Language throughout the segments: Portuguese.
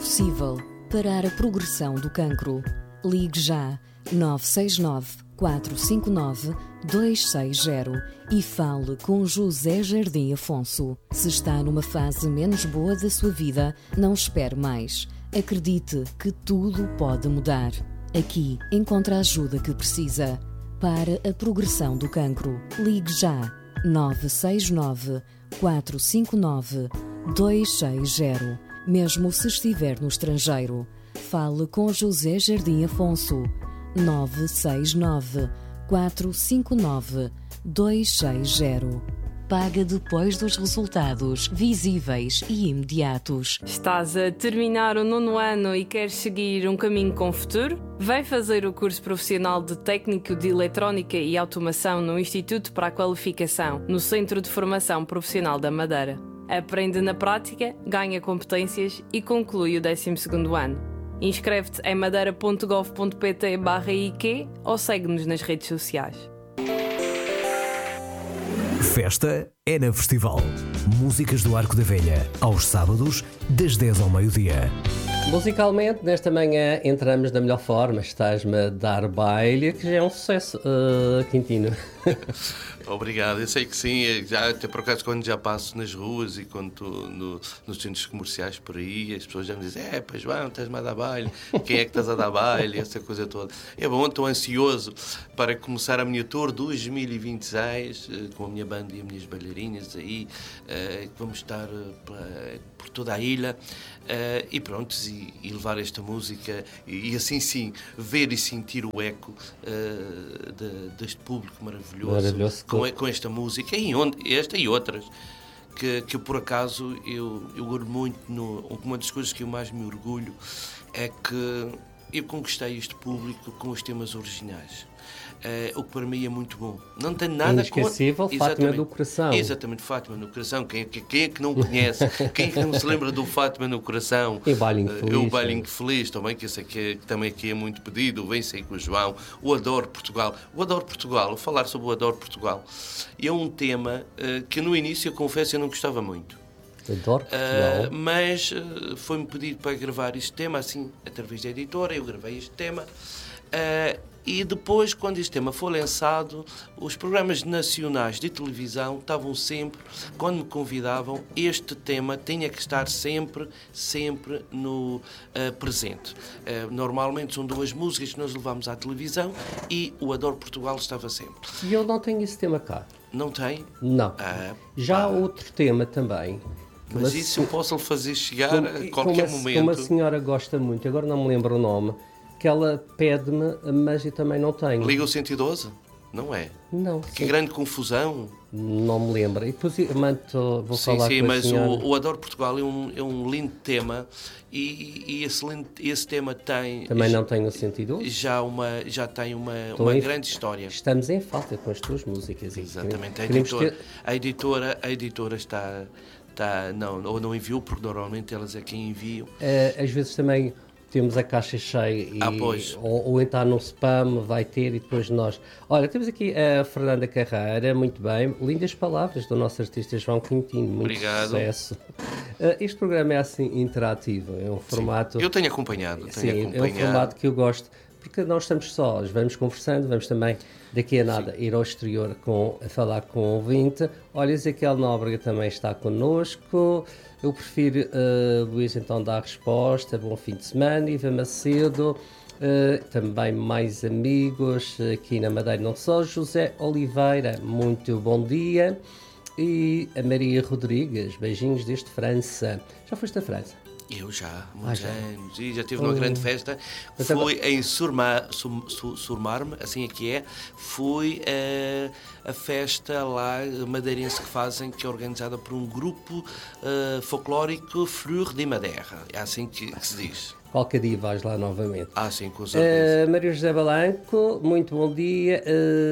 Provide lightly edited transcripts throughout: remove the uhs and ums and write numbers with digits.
possível parar a progressão do cancro. Ligue já 969 459 260 e fale com José Jardim Afonso. Se está numa fase menos boa da sua vida, não espere mais. Acredite que tudo pode mudar. Aqui encontra a ajuda que precisa. Para a progressão do cancro, ligue já 969 459 260. Mesmo se estiver no estrangeiro, fale com José Jardim Afonso. 969 459 260. Paga depois dos resultados visíveis e imediatos. Estás a terminar o 9º ano e queres seguir um caminho com futuro? Vem fazer o curso profissional de Técnico de Eletrónica e Automação no Instituto para a Qualificação, no Centro de Formação Profissional da Madeira. Aprende na prática, ganha competências e conclui o 12º ano. Inscreve-te em madeira.gov.pt/IQ ou segue-nos nas redes sociais. Festa é na Festival. Músicas do Arco da Velha, aos sábados, das 10 ao meio-dia. Musicalmente, nesta manhã, entramos da melhor forma. Estás-me a dar baile, que já é um sucesso, Quintino. Obrigado, eu sei que sim, já, até por acaso quando já passo nas ruas e quando estou nos centros comerciais por aí, as pessoas já me dizem, pois João, estás-me a dar baile, quem é que estás a dar baile, essa coisa toda. É bom, estou ansioso para começar a minha tour 2026, com a minha banda e as minhas bailarinas aí, vamos estar por toda a ilha, e pronto, e levar esta música, e assim sim, ver e sentir o eco deste público maravilhoso. Com esta música, esta e outras, que por acaso eu orgulho muito. Uma das coisas que eu mais me orgulho é que eu conquistei este público com os temas originais. O que para mim é muito bom. Não tem nada inesquecível, com... Fátima do Coração. Exatamente, Fátima no Coração. Quem é que não conhece? Quem é que não se lembra do Fátima no Coração? E o Bailinho Feliz. O Bailinho Feliz também, que eu sei que também aqui é muito pedido. Vem sair com o João. O Adoro Portugal. O Adoro Portugal, vou falar sobre o Adoro Portugal. É um tema que no início, eu confesso, eu não gostava muito. Adoro Portugal. Mas foi-me pedido para gravar este tema, assim, através da editora. Eu gravei este tema. E depois, quando este tema foi lançado, os programas nacionais de televisão estavam sempre, quando me convidavam, este tema tinha que estar sempre no presente. Normalmente são 2 músicas que nós levamos à televisão e o Adoro Portugal estava sempre. E eu não tenho esse tema cá. Não tem? Não. Já há outro tema também. Mas isso eu posso lhe fazer chegar a qualquer momento. Como a senhora gosta muito, agora não me lembro o nome, que ela pede-me, mas eu também não tenho. Liga o 112? Não é? Não. Que grande confusão. Não me lembro. E depois vou falar com a mas senhora. O Adoro Portugal é um lindo tema e esse tema tem... Também não tem o 112? Já tem uma grande história. Estamos em falta com as tuas músicas. Exatamente. A editora está não enviou, porque normalmente elas é quem enviam. Às vezes também temos a caixa cheia ou entrar no spam, vai ter, e depois nós... Olha, temos aqui a Fernanda Carreira, muito bem, lindas palavras do nosso artista João Quintino, muito Obrigado. Sucesso. Este programa é assim interativo, é um formato... Eu tenho acompanhado. É um formato que eu gosto, porque nós estamos sós, vamos conversando, vamos também daqui a nada ir ao exterior a falar com o ouvinte. Olha, Ezequiel Nóbrega também está connosco. Eu prefiro, Luís, então dar a resposta. Bom fim de semana. Iva Macedo, também mais amigos aqui na Madeira, não só. José Oliveira, muito bom dia. E a Maria Rodrigues, beijinhos desde França. Já foste a França? Eu já, muitos anos, e já tive uma grande festa. Foi em Surmarme, assim é que é. Foi a festa lá madeirense que é organizada por um grupo folclórico Fleur de Madeira. É assim que se diz. Qualquer dia vais lá novamente. Sim, com certeza. Maria José Balanco, muito bom dia.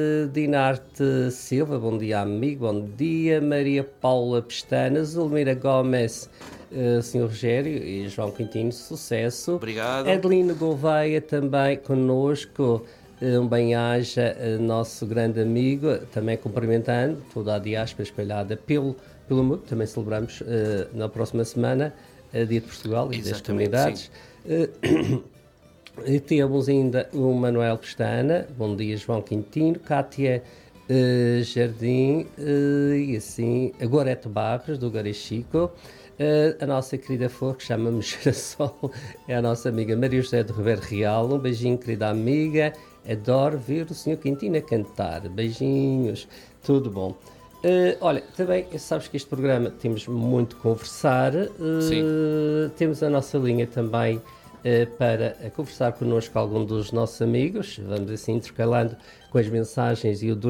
Dinarte Silva, bom dia, amigo, bom dia. Maria Paula Pestana, Zulmira Gomes, Sr. Rogério e João Quintino, sucesso. Obrigado. Adelino Gouveia também connosco. Um bem-aja, nosso grande amigo, também cumprimentando toda a diáspora espalhada pelo mundo. Também celebramos na próxima semana Dia de Portugal e das Exatamente, comunidades. E temos ainda o Manuel Pestana, bom dia João Quintino, Cátia Jardim e assim, a Gorete Barros, do Garechico, a nossa querida flor que chama-me Girassol, é a nossa amiga Maria José de Ribeiro Real, um beijinho querida amiga, adoro ver o Sr. Quintino a cantar, beijinhos, tudo bom. Olha, também sabes que este programa temos muito a conversar, temos a nossa linha também para conversar connosco algum dos nossos amigos, vamos assim intercalando com as mensagens e o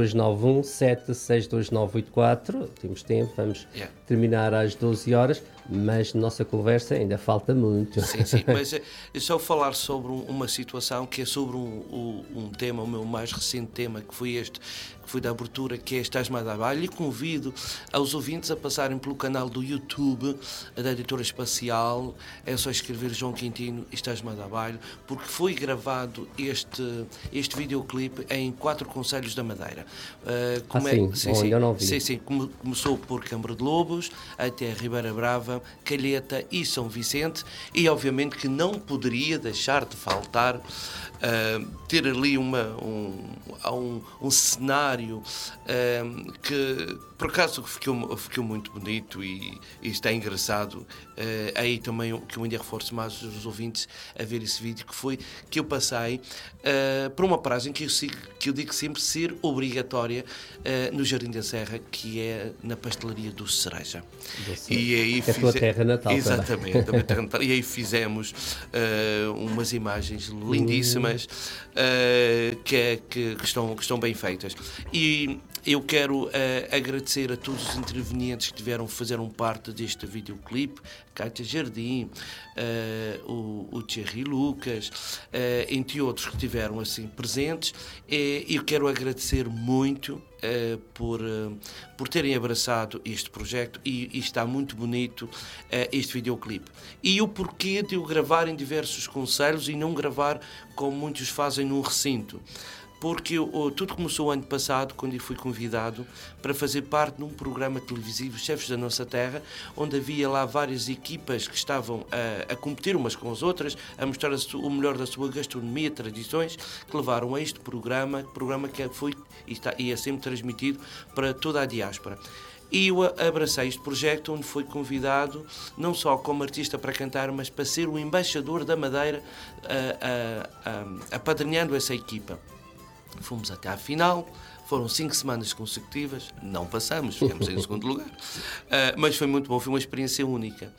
291-762984, temos tempo, vamos terminar às 12 horas, mas na nossa conversa ainda falta muito. Sim, mas é só falar sobre uma situação que é sobre um tema, o meu mais recente tema, que foi este, que foi da abertura, que é Estás-me a dar baile, e convido aos ouvintes a passarem pelo canal do YouTube da Editora Espacial, é só escrever João Quintino e Estás-me a dar baile, porque foi gravado este videoclipe em 4 concelhos da Madeira. Eu não vi. Sim, começou por Câmara de Lobos, até Ribeira Brava, Calheta e São Vicente, e obviamente que não poderia deixar de faltar ter ali um cenário que por acaso ficou muito bonito e está engraçado. Aí também que eu ainda reforço mais os ouvintes a ver esse vídeo, que eu passei por uma paragem que eu digo sempre ser obrigatória no Jardim da Serra, que é na pastelaria do Cereja. E aí a tua terra natal. Exatamente, a minha terra natal. E aí fizemos umas imagens lindíssimas que estão bem feitas. E eu quero agradecer a todos os intervenientes que fizeram parte deste videoclipe, Cátia Jardim, o Thierry Lucas, entre outros que estiveram assim presentes. E eu quero agradecer muito por terem abraçado este projeto e está muito bonito este videoclipe. E o porquê de eu gravar em diversos concelhos e não gravar como muitos fazem num recinto. Porque tudo começou ano passado, quando eu fui convidado para fazer parte de um programa televisivo, Chefes da Nossa Terra, onde havia lá várias equipas que estavam a competir umas com as outras, a mostrar o melhor da sua gastronomia, tradições, que levaram a este programa que foi e é sempre transmitido para toda a diáspora. E eu abracei este projeto, onde fui convidado não só como artista para cantar, mas para ser o embaixador da Madeira, apadrinhando essa equipa. Fomos até à final, foram 5 semanas consecutivas, não passamos, ficamos em segundo lugar, mas foi muito bom, foi uma experiência única.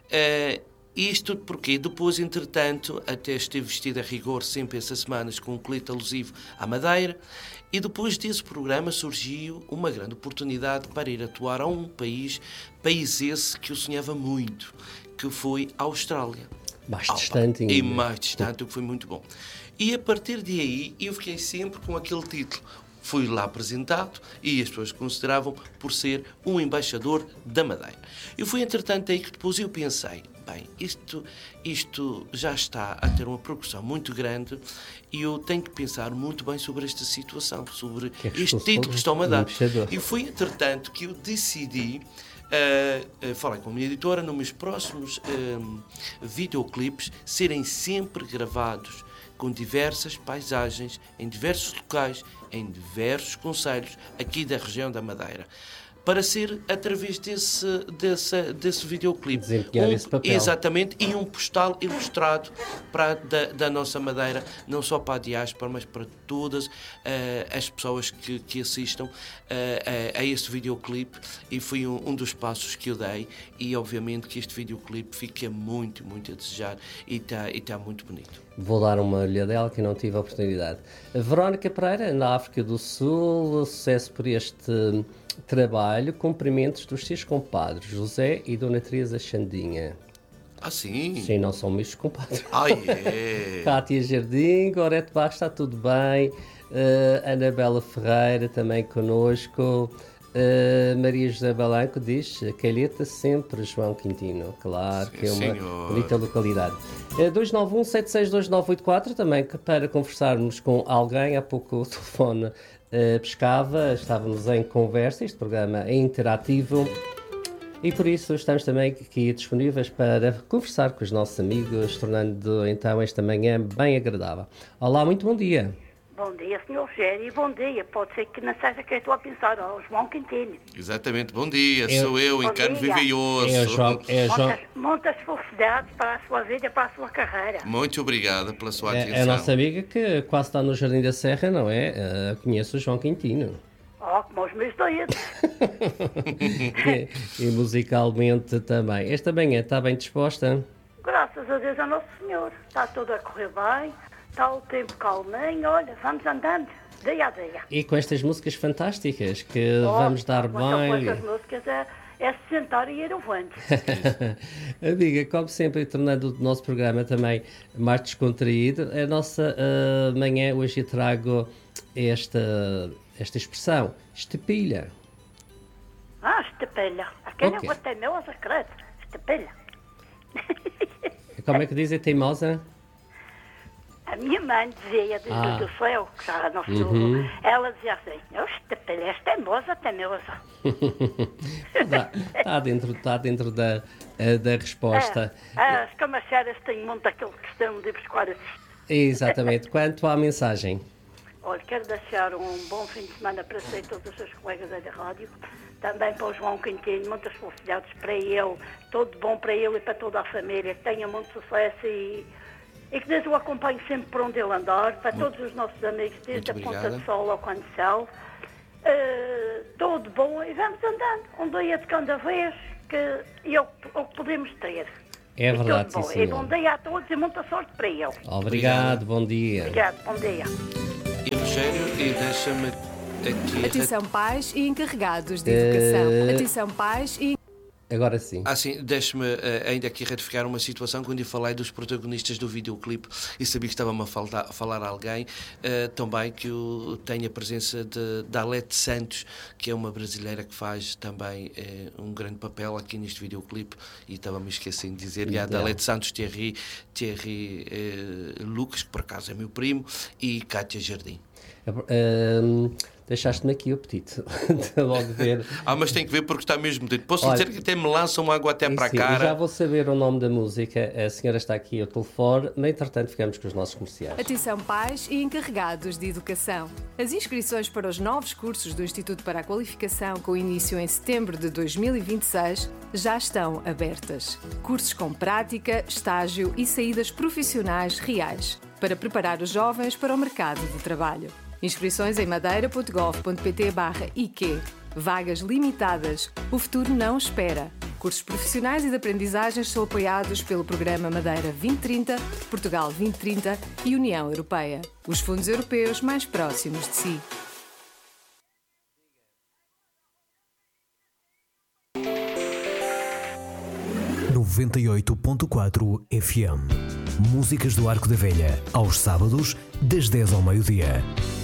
Isto tudo porque depois, entretanto, até estive vestido a rigor sempre essas semanas com um colete alusivo à Madeira, e depois desse programa surgiu uma grande oportunidade para ir atuar a um país esse que eu sonhava muito, que foi a Austrália. Mais distante ainda. E mais distante, o que foi muito bom. E a partir de aí eu fiquei sempre com aquele título. Fui lá apresentado e as pessoas consideravam por ser um embaixador da Madeira. Eu fui, entretanto, aí que depois eu pensei, bem, isto já está a ter uma progressão muito grande e eu tenho que pensar muito bem sobre esta situação, sobre este título que estão a dar. E foi, entretanto, que eu decidi... falei com a minha editora, nos meus próximos videoclipes serem sempre gravados com diversas paisagens, em diversos locais, em diversos concelhos aqui da região da Madeira, para ser através desse videoclipe. Desempenhar esse papel. Exatamente, e um postal ilustrado da nossa Madeira, não só para a diáspora, mas para todas as pessoas que assistam a esse videoclipe, e foi um dos passos que eu dei, e obviamente que este videoclipe fica muito, muito a desejar e está muito bonito. Vou dar uma olhadela que não tive a oportunidade. A Verónica Pereira, na África do Sul, sucesso por este trabalho, cumprimentos dos seus compadres, José e Dona Teresa Xandinha. Ah, sim? Sim, não são meus compadres. Ah, é? Cátia Jardim, Gorete Barros, está tudo bem. Anabela Ferreira também connosco. Maria José Balanco diz Calheta sempre João Quintino, claro. Sim, que é uma bonita localidade. 291-762984 também para conversarmos com alguém. Há pouco o telefone pescava, estávamos em conversa, este programa é interativo E por isso estamos também aqui disponíveis para conversar com os nossos amigos, tornando então esta manhã bem agradável. Olá, muito bom dia. Bom dia, Sr. Rogério, bom dia. Pode ser que não seja quem estou a pensar, João Quintino. Exatamente, bom dia, sou eu, Encarno dia. Vive e Osso. Muitas felicidades para a sua vida e para a sua carreira. Muito obrigado pela sua atenção. É a nossa amiga que quase está no Jardim da Serra, não é? Conheço o João Quintino. Como os meus dedos. e musicalmente também. Esta manhã está bem disposta? Graças a Deus a Nosso Senhor. Está tudo a correr bem, está o tempo calminho, olha, vamos andando, dia a dia. E com estas músicas fantásticas que vamos dar bem. Com estas músicas é se sentar e ir avante. Amiga, como sempre, tornando o nosso programa também mais descontraído, a nossa manhã hoje eu trago esta expressão, estepilha. Estepilha. Aquela é uma teimosa, credo. Estepilha. Como é que dizem teimosa? A minha mãe dizia do céu, que já não ela dizia assim, estepilha, és teimosa. Está dentro da resposta. As camacheiras têm muito aquele questão de buscar assim. Exatamente. Quanto à mensagem? Olha, quero deixar um bom fim de semana para si e todos os seus colegas aí da rádio. Também para o João Quintino, muitas felicidades para ele, tudo bom para ele e para toda a família, que tenha muito sucesso e que Deus o acompanhe sempre por onde ele andar, para todos os nossos amigos, desde a Ponta de Sol ao Condicel. Tudo bom e vamos andando, um dia de cada vez, que é o que podemos ter. É verdade, sim, senhor. E bom dia a todos e muita sorte para ele. Obrigado, bom dia. Obrigado, bom dia. E Rogério, e deixa-me aqui... Atenção pais e encarregados de educação. Atenção pais e... Agora sim. Sim, deixe-me ainda aqui retificar uma situação. Quando eu falei dos protagonistas do videoclipe e sabia que estava-me a falar a alguém, também que eu tenho a presença da Alete Santos, que é uma brasileira que faz também um grande papel aqui neste videoclipe, e estava-me esquecendo de dizer, e a da Alete Santos, Thierry Lucas, que por acaso é meu primo, e Cátia Jardim. Deixaste-me aqui o apetite de logo ver. Mas tem que ver porque está mesmo dentro. Posso dizer que até me lançam água até para a cara. Já vou saber o nome da música. A senhora está aqui ao telefone. No entretanto, ficamos com os nossos comerciais. Atenção pais e encarregados de educação. As inscrições para os novos cursos do Instituto para a Qualificação, com início em setembro de 2026, já estão abertas. Cursos com prática, estágio e saídas profissionais reais, para preparar os jovens para o mercado de trabalho. Inscrições em madeira.gov.pt/IQ. Vagas limitadas. O futuro não espera. Cursos profissionais e de aprendizagens são apoiados pelo Programa Madeira 2030, Portugal 2030 e União Europeia. Os fundos europeus mais próximos de si. (98.4 FM) Músicas do Arco da Velha, aos sábados, das 10 ao meio-dia.